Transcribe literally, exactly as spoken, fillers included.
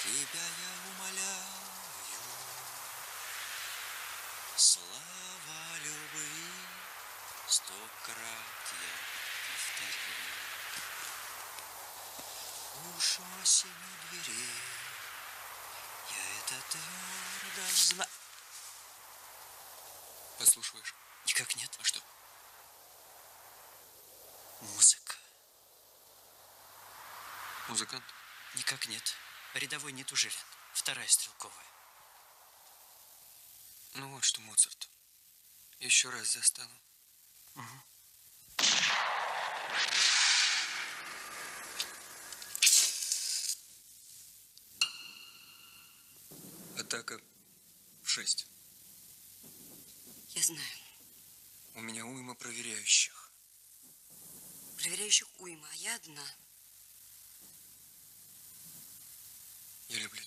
Тебя я умоляю, слава любви, сто крат я повторю. Уж осень у дверей, я это твердо знаю. Подслушиваешь? Никак нет. А что? Музыка. Музыкант? Никак нет. Рядовой Нетужелин. Вторая стрелковая. Ну вот что, Моцарт. Еще раз застану. Угу. Атака в шесть. Я знаю. У меня уйма проверяющих. Проверяющих уйма, а я одна. Я люблю